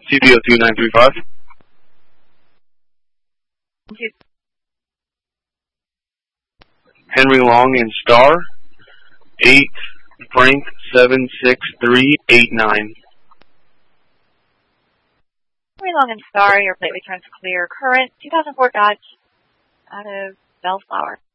CBO2935. Henry Long and Star, 8 Frank 76389. Henry Long and Star, your plate returns clear. Current 2004 Dodge out of Bellflower.